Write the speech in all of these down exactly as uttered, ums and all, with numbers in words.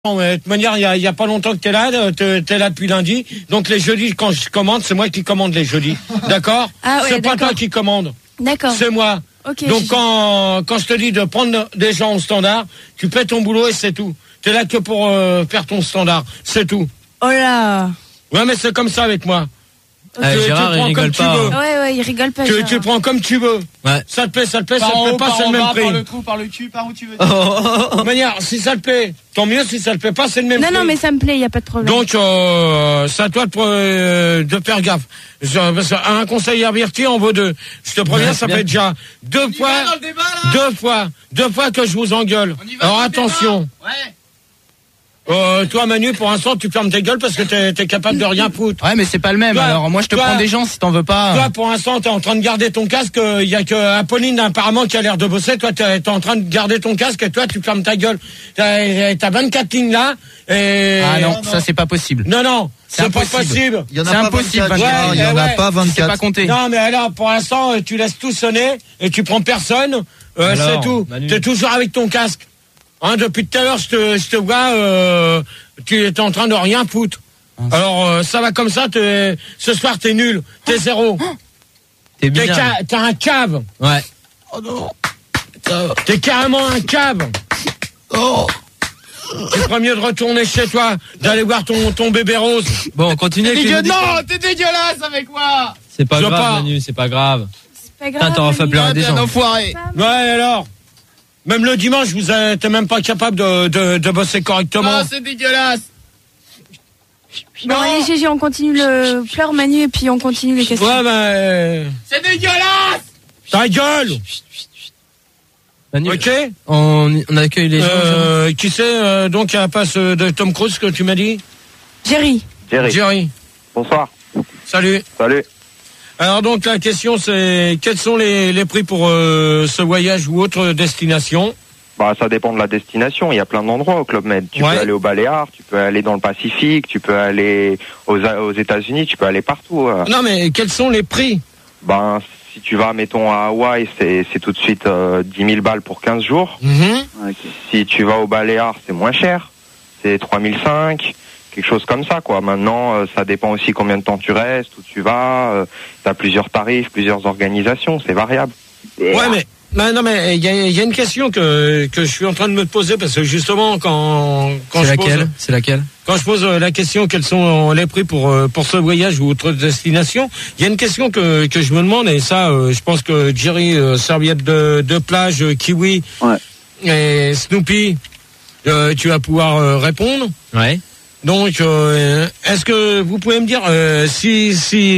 Non, mais de toute manière, il y a, y a pas longtemps que t'es là, t'es, t'es là depuis lundi. Donc les jeudis, quand je commande, c'est moi qui commande les jeudis. D'accord? Ah ouais, c'est d'accord. pas toi qui commande. D'accord. C'est moi. Okay, Donc je... quand, quand je te dis de prendre des gens au standard, tu fais ton boulot et c'est tout. T'es là que pour euh, faire ton standard. C'est tout. Oh là. Ouais, mais c'est comme ça avec moi. Ah, tu, Gérard, tu il prends rigole comme pas. tu veux. Ouais, ouais, il rigole pas. Tu, Gérard. tu prends comme tu veux. Ouais. Ça te plaît, ça te plaît, Par ça te en plaît haut, pas, par c'est le en même bas, prix. par le trou, par le cul, par où tu veux. De toute manière, si ça te plaît, tant mieux. Si ça te plaît pas, c'est le même Non, prix. non, mais ça me plaît, il y a pas de problème. Donc, euh, c'est à toi de, euh, de faire gaffe. Je- parce qu'un conseil averti en vaut deux. Je te préviens, Ouais, ça bien. fait déjà deux On y fois, va dans le débat, là deux fois, deux fois que je vous engueule. On y va Alors dans le attention. débat. Ouais. Euh, toi, Manu, pour l'instant, tu fermes tes gueules parce que t'es, t'es capable de rien foutre. Ouais, mais c'est pas le même. Toi, Alors moi, je te toi- prends des gens si t'en veux pas. Toi, pour l'instant, t'es en train de garder ton casque. Il y a que Apolline, apparemment, qui a l'air de bosser. Toi, t'es, t'es en train de garder ton casque et toi, tu fermes ta gueule. T'as, t'as vingt-quatre lignes là. Et... Ah non, non. ça c'est pas possible. Non, non, C'est c'est, pas impossible. possible. Il y en a C'est pas impossible, vingt-quatre, vingt-quatre. Gérard, il y en Ouais, a ouais. pas C'est vingt-quatre. pas compté. Non, mais alors, pour l'instant, tu laisses tout sonner et tu prends personne. Euh, Alors, c'est tout. Manu. T'es toujours avec ton casque. Hein, depuis tout à l'heure, je te, je te vois, euh, tu es en train de rien foutre. Ah, Alors, euh, ça va comme ça. T'es, ce soir, t'es nul. T'es zéro. T'es T'es, bien. ca- t'es un cave. Ouais. T'es carrément un cave. Tu ferais mieux de retourner chez toi, d'aller voir ton, ton bébé rose. Bon, continue. T'es avec les dégueu... auditeurs. Non, t'es dégueulasse avec moi. C'est pas Je veux grave, pas. Manu. C'est pas grave. C'est pas grave. Putain, t'auras fait Manu. pleurer des T'es un gens. enfoiré. Ouais, alors. Même le dimanche, vous êtes même pas capable de, de, de bosser correctement. Non, c'est dégueulasse. Bon, allez, Gégé, on continue le pleur Manu et puis on continue les questions. Ouais, ben, euh, C'est dégueulasse. ta gueule. Manu, Ok. on, on accueille les gens. Euh, qui c'est euh, donc à la passe de Tom Cruise que tu m'as dit? Jerry. Jerry, Jerry. bonsoir. Salut. Salut. Alors donc la question c'est quels sont les, les prix pour euh, ce voyage ou autre destination? Bah, ça dépend de la destination. Il y a plein d'endroits au Club Med. Tu Ouais. peux aller aux Baléares, tu peux aller dans le Pacifique, tu peux aller aux, aux États-Unis, tu peux aller partout. euh. Non mais quels sont les prix? Ben, si tu vas, mettons, à Hawaï, c'est, c'est tout de suite euh, dix mille balles pour quinze jours. Mhm. Si tu vas aux Baléares, c'est moins cher. C'est trois mille cinq, quelque chose comme ça, quoi. Maintenant, euh, ça dépend aussi combien de temps tu restes, où tu vas. Euh, t'as plusieurs tarifs, plusieurs organisations, c'est variable. Ouais mais non, non mais il y a, il y a une question que que je suis en train de me poser parce que justement quand quand C'est je laquelle pose C'est laquelle quand je pose euh, la question quels sont les prix pour euh, pour ce voyage ou autre destination, il y a une question que que je me demande et ça euh, je pense que Jerry euh, serviette de de plage euh, kiwi Ouais. et Snoopy euh, tu vas pouvoir euh, répondre. Ouais. Donc, euh, est-ce que vous pouvez me dire euh, si,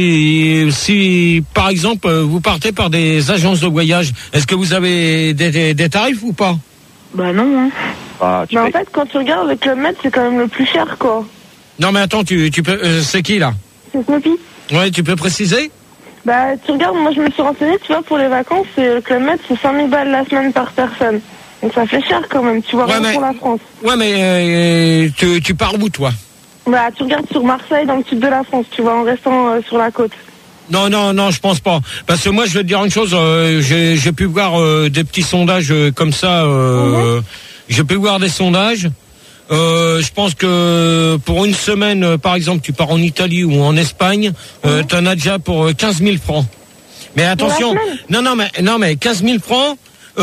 si, si, par exemple, euh, vous partez par des agences de voyage, est-ce que vous avez des, des, des tarifs ou pas? Bah non, hein. Bah, tu Mais en payes- fait, quand tu regardes le Club Med, c'est quand même le plus cher, quoi. Non, mais attends, tu, tu peux, euh, c'est qui là? C'est Snoopy. Ouais, tu peux préciser? Bah, tu regardes, moi je me suis renseignée, tu vois, pour les vacances, c'est, le Club Med, c'est cinq mille balles la semaine par personne. Donc ça fait cher quand même, tu vois, Ouais, rien mais- pour la France. Ouais, mais euh, tu, tu pars où toi? Bah, tu regardes sur Marseille, dans le sud de la France, tu vois, en restant euh, sur la côte. Non, non, non, je pense pas. Parce que moi, je vais te dire une chose. euh, j'ai, j'ai pu voir euh, des petits sondages euh, comme ça. Euh, J'ai pu voir des sondages. Euh, je pense que pour une semaine, euh, par exemple, tu pars en Italie ou en Espagne, euh, t'en as déjà pour euh, quinze mille francs. Mais attention, Pour la semaine non, non, mais non, mais quinze mille francs.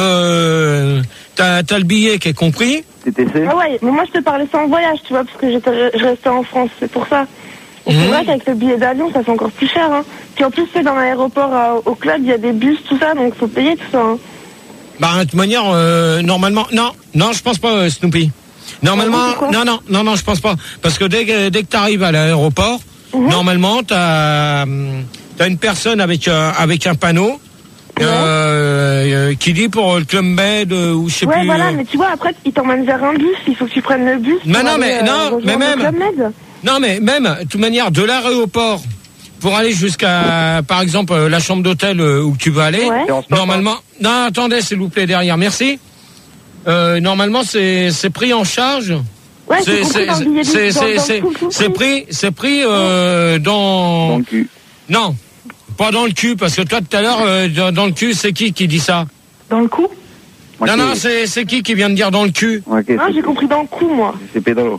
Euh, t'as, t'as le billet qui est compris. T T C. Ah ouais, mais moi je te parlais sans voyage, tu vois, parce que j'étais, je restais en France, c'est pour ça. Et Mhm. c'est vrai qu'avec le billet d'avion, ça fait encore plus cher, hein. Puis en plus, c'est dans l'aéroport à- au club, il y a des bus, tout ça, donc faut payer tout ça, hein. Bah, de toute manière, euh, normalement, non, non, je pense pas, euh, Snoopy. Normalement, Pourquoi non, non, non, non, je pense pas, parce que dès que dès que t'arrives à l'aéroport, Mhm. normalement, t'as hum, t'as une personne avec un avec un panneau euh, euh, qui dit pour le Club Med euh, ou je sais Ouais, plus. voilà, euh, mais tu vois, après, il t'emmène vers un bus, il faut que tu prennes le bus. Mais pour non, aller, mais- euh, non, rejoindre mais le même- Club Med. Non, mais même, de toute manière, de l'aéroport pour aller jusqu'à, par exemple, euh, la chambre d'hôtel euh, où tu veux aller, Ouais. Et on se passe normalement, non, attendez, s'il vous plaît, derrière, merci. Euh, normalement, c'est c'est pris en charge. Ouais, c'est compris dans le billet c'est du- dans- c'est dans c'est tout le c'est prix. pris c'est pris euh, dans Dans le cul. non, pas dans le cul parce que toi tout à l'heure euh, dans, dans le cul, c'est qui qui dit ça? Dans le coup Moi Non, qui- non, c'est c'est qui qui vient de dire dans le cul? Ok, Ah, c'est- j'ai compris dans le coup, moi. c'est pédalo.